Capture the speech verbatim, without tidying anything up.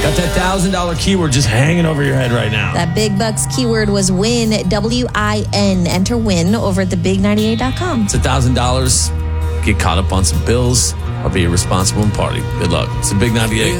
Got that one thousand dollars keyword just hanging over your head right now. That big bucks keyword was win, W I N. Enter win over at the big ninety-eight dot com. It's one thousand dollars. Get caught up on some bills or be irresponsible and party. Good luck. It's the Big ninety-eight.